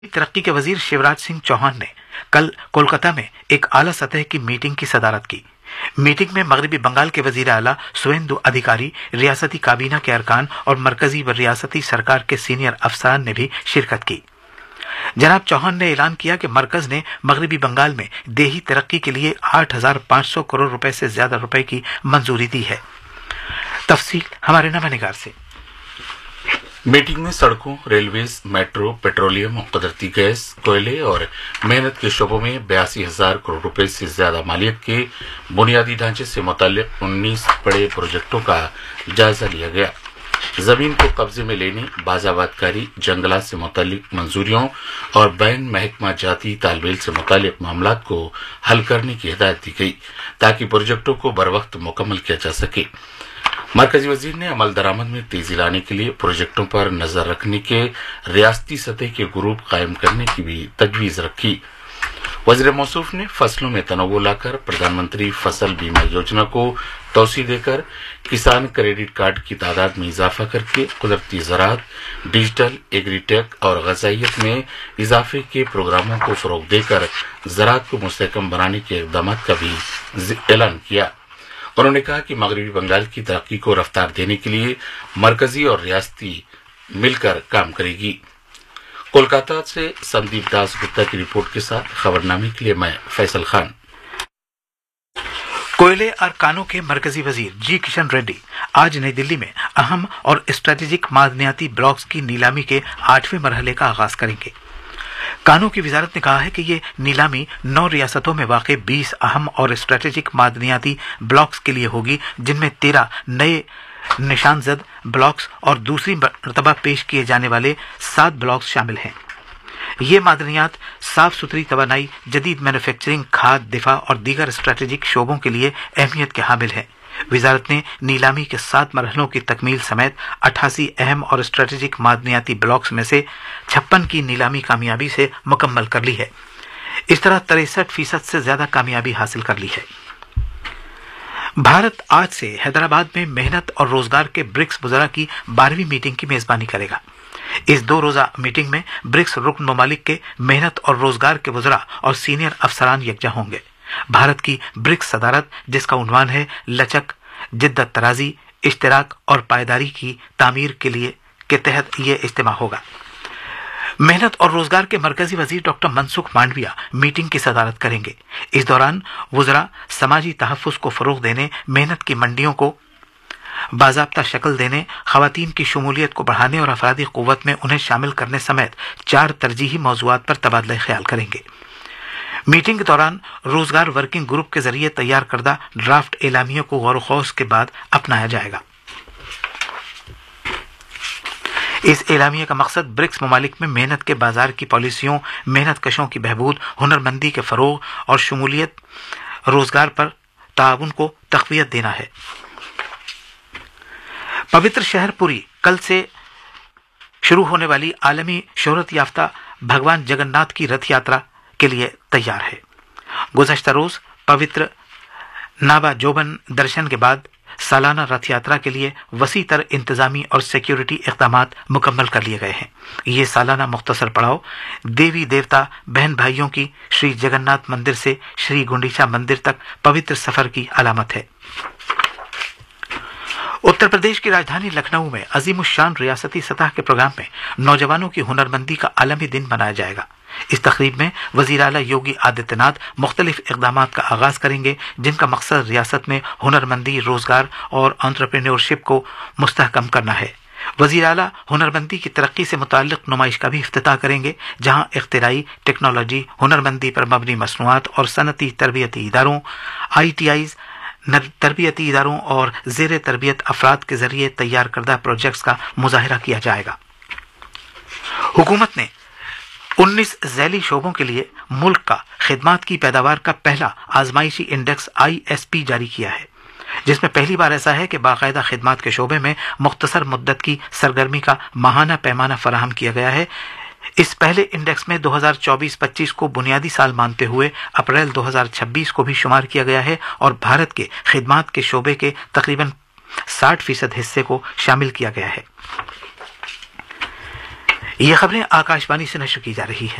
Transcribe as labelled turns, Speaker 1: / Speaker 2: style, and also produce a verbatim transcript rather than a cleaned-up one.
Speaker 1: तरक्की के वजीर शिवराज सिंह चौहान ने कल कोलकाता में एक आला सतह की मीटिंग की सदारत की। मीटिंग में मगरबी बंगाल के वजीर आला सुवेंदु अधिकारी, रियासती काबीना के अरकान और मरकजी व रियासती सरकार के सीनियर अफसरान ने भी शिरकत की। जनाब चौहान ने ऐलान किया कि मरकज ने मगरबी बंगाल में देही तरक्की के लिए आठ हजार पांच सौ करोड़ रुपए से ज्यादा रुपए की मंजूरी दी है। तफसील हमारे नवानिगार से।
Speaker 2: मीटिंग में सड़कों, रेलवेज, मेट्रो, पेट्रोलियम, कुदरती गैस, कोयले और मेहनत के शोबों में बयासी हजार करोड़ रुपए से ज्यादा मालियत के बुनियादी ढांचे से मुताल्लिक उन्नीस बड़े प्रोजेक्टों का जायजा लिया गया। जमीन को कब्जे में लेने, बाजाबादकारी, जंगलात से मुताल्लिक मंजूरियों और बैन महकमा जाती तालमेल से मुताल्लिक मामलात को हल करने की हिदायत दी गई ताकि प्रोजेक्टों को बरवक्त मुकम्मल किया जा सके। मरकजी वजीर ने अमल दरामद में तेजी लाने के लिए प्रोजेक्टों पर नजर रखने के रियासती सतह के ग्रुप कायम करने की भी तजवीज रखी। वजीर मौसूफ ने फसलों में तनोवो लाकर प्रधानमंत्री फसल बीमा योजना को तोसी देकर किसान क्रेडिट कार्ड की तादाद में इजाफा करके कुदरती ज़राअत, डिजिटल, एग्रीटेक और ग़ज़ाइयत में इजाफे के प्रोग्रामों को फरोग देकर ज़राअत को मुस्तहकम बनाने के इक़दाम का भी ऐलान किया। उन्होंने कहा कि मगरबी बंगाल की तरक्की को रफ्तार देने के लिए मरकजी और रियासती मिलकर काम करेगी। कोलकाता से संदीप दास गुप्ता की रिपोर्ट के साथ खबरनामे के लिए मैं फैसल खान।
Speaker 1: कोयले और कानों के मरकजी वजीर जी किशन रेड्डी आज नई दिल्ली में अहम और स्ट्रेटेजिक मादनियाती ब्लॉक्स की नीलामी के आठवें मरहले का आगाज करेंगे। कानून की वजारत ने कहा है कि ये नीलामी नौ रियासतों में वाक़ बीस अहम और स्ट्रेटेजिक मादनियाती ब्लॉक्स के लिए होगी, जिनमें तेरह नए निशानजद ब्लॉक्स और दूसरी मरतबा पेश किए जाने वाले सात ब्लॉक्स शामिल हैं। ये मादनियात साफ सुथरी तवानाई, जदीद मैन्युफैक्चरिंग, खाद, दिफा और दीगर स्ट्रेटेजिक शोबों के लिए अहमियत के हामिल है। वजारत ने नीलामी के सात मरहलों की तकमील समेत अट्ठासी अहम और स्ट्रेटेजिक मादनियाती ब्लॉक्स में से छप्पन की नीलामी कामयाबी से मुकम्मल कर ली है। इस तरह तिरसठ फीसद से ज्यादा कामयाबी हासिल कर ली है। भारत आज से हैदराबाद में मेहनत और रोजगार के ब्रिक्स वज़रा की बारहवीं मीटिंग की मेजबानी करेगा। इस दो रोजा मीटिंग में ब्रिक्स रुकन ममालिक के मेहनत और रोजगार के वज़रा और सीनियर अफसरान यकजा होंगे। भारत की ब्रिक्स सदारत, जिसका उन्वान है लचक, जिद्दत तराजी, इश्तिराक और पायदारी की तामीर के लिए के तहत ये इज्तिमा होगा। मेहनत और रोजगार के मरकजी वजीर डॉक्टर मनसुख मांडविया मीटिंग की सदारत करेंगे। इस दौरान वज़रा समाजी तहफ़्फ़ुज़ को फरोग देने, मेहनत की मंडियों को बाज़ाब्ता शक्ल देने, ख़वातीन की शमूलियत को बढ़ाने और अफरादी क़ुव्वत में उन्हें शामिल करने समेत चार तरजीही मौज़ूआत पर तबादला ख्याल करेंगे। मीटिंग के दौरान रोजगार वर्किंग ग्रुप के जरिए तैयार करदा ड्राफ्ट एलामिया को गौर खौस के बाद अपनाया जाएगा। इस एलामिया का मकसद ब्रिक्स ममालिक में मेहनत के बाजार की पॉलिसियों, मेहनत कशों की बहबूद, हुनरमंदी के फरोग और शमूलियत रोजगार पर ताउन को तक़वियत देना है। पवित्र शहर पुरी कल से शुरू होने वाली आलमी शोहरत याफ्ता भगवान जगन्नाथ की रथ यात्रा के लिए तैयार है। गुज़श्ता रोज पवित्र नाबा जोबन दर्शन के बाद सालाना रथ यात्रा के लिए वसी तर इंतजामी और सिक्योरिटी इक़दामात मुकम्मल कर लिए गए हैं। ये सालाना मुख्तसर पड़ाव देवी देवता बहन भाइयों की श्री जगन्नाथ मंदिर से श्री गुंडीचा मंदिर तक पवित्र सफर की अलामत है। उत्तर प्रदेश की राजधानी लखनऊ में अजीमुश्शान रियासती सतह के प्रोग्राम में नौजवानों की हुनरमंदी का आलमी दिन मनाया जाएगा। इस तकरीब में वज़ीर आला योगी आदित्यनाथ मुख्तलिफ इक़दामात का आगाज करेंगे, जिनका मकसद रियासत में हुनरमंदी, रोजगार और एंटरप्रेन्योरशिप को मुस्तहकम करना है। वज़ीर आला हुनरमंदी की तरक्की से मुताल्लिक़ नुमाइश का भी इफ्तिताह करेंगे, जहां इख्तिराई, टेक्नोलॉजी, हुनरमंदी पर मबनी मसनूआत और सनती तरबियती इदारों, आई टी आईज़, तरबियती इदारों और ज़ेर तरबियत अफराद के जरिए तैयार करदा प्रोजेक्ट्स का मुजाहिरा किया जाएगा। हुकूमत ने उन्नीस ज़ैली शोबों के लिए मुल्क का खिदमात की पैदावार का पहला आजमाइशी इंडेक्स आई एस पी जारी किया है, जिसमें पहली बार ऐसा है कि बाकायदा खिदमात के शोबे में मुख्तसर मुद्दत की सरगर्मी का माहाना पैमाना फराहम किया गया है। इस पहले इंडेक्स में दो हज़ार चौबीस पच्चीस को बुनियादी साल मानते हुए अप्रैल दो हज़ार छब्बीस को भी शुमार किया गया है और भारत के खिदमात के शोबे के तकरीबन साठ फीसद हिस्से को शामिल किया गया है। ये खबरें आकाशवाणी से नशर की जा रही हैं।